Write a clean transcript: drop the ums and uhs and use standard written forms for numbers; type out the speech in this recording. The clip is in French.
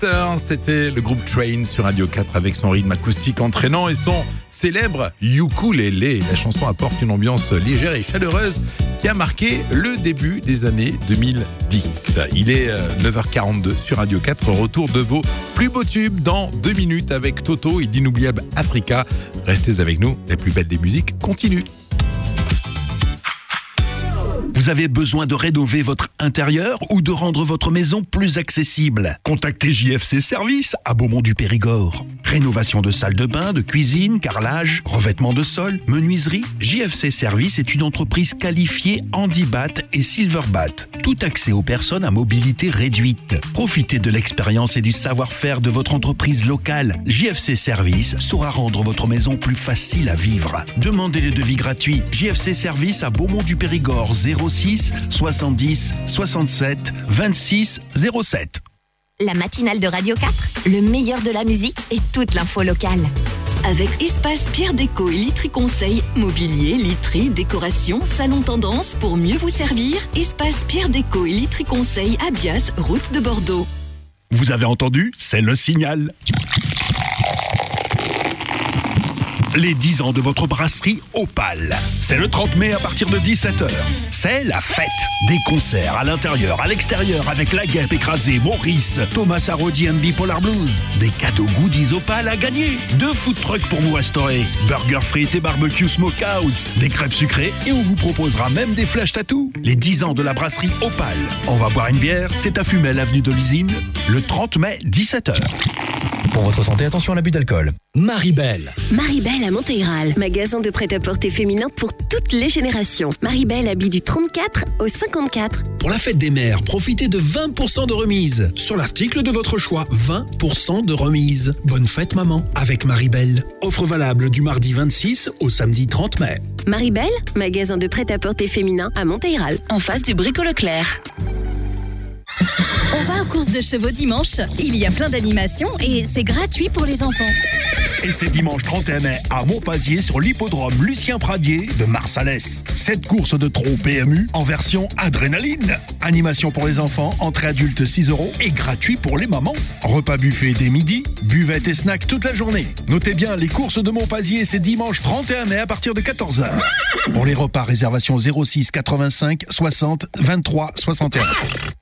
C'était le groupe Train sur Radio 4 avec son rythme acoustique entraînant et son célèbre ukulélé. La chanson apporte une ambiance légère et chaleureuse qui a marqué le début des années 2010. Il est 9h42 sur Radio 4. Retour de vos plus beaux tubes dans 2 minutes avec Toto et d'inoubliables Africa. Restez avec nous, les plus belles des musiques continuent. Vous avez besoin de rénover votre intérieur ou de rendre votre maison plus accessible? Contactez JFC Service à Beaumont-du-Périgord. Rénovation de salle de bain, de cuisine, carrelage, revêtement de sol, menuiserie. JFC Service est une entreprise qualifiée Handibat et Silverbat. Tout accès aux personnes à mobilité réduite. Profitez de l'expérience et du savoir-faire de votre entreprise locale. JFC Service saura rendre votre maison plus facile à vivre. Demandez les devis gratuits. JFC Service à Beaumont-du-Périgord 06 70 67 26 07. La matinale de Radio 4, le meilleur de la musique et toute l'info locale. Avec Espace Pierre Déco et Literie Conseil, mobilier, literie, décoration, salon tendance pour mieux vous servir. Espace Pierre Déco et Literie Conseil à Bias, route de Bordeaux. Vous avez entendu? C'est le signal. Les 10 ans de votre brasserie Opale. C'est le 30 mai à partir de 17h. C'est la fête. Des concerts à l'intérieur, à l'extérieur avec La Guêpe écrasée, Maurice, Thomas Arodi and Bipolar Blues. Des cadeaux goodies Opale à gagner. 2 food trucks pour vous restaurer. Burger frites et barbecue smokehouse. Des crêpes sucrées et on vous proposera même des flash tattoos. Les 10 ans de la brasserie Opale. On va boire une bière, c'est à Fumel, avenue de l'Usine, le 30 mai, 17h. Pour votre santé, attention à l'abus d'alcool. Maribel. Maribel à Montéral, magasin de prêt-à-porter féminin pour toutes les générations. Maribel habille du 34 au 54. Pour la fête des mères, profitez de 20% de remise. Sur l'article de votre choix, 20% de remise. Bonne fête maman avec Maribel. Offre valable du mardi 26 au samedi 30 mai. Maribel, magasin de prêt-à-porter féminin à Montéral. En face du Brico Leclerc. On va aux courses de chevaux dimanche. Il y a plein d'animations et c'est gratuit pour les enfants. Et c'est dimanche 31 mai à Montpazier sur l'hippodrome Lucien Pradier de Marsalès. Cette course de trot PMU en version adrénaline. Animation pour les enfants, entrée adulte 6 € et gratuit pour les mamans. Repas buffet dès midi, buvette et snack toute la journée. Notez bien, les courses de Montpazier, c'est dimanche 31 mai à partir de 14h. Pour les repas, réservation 06 85 60 23 61.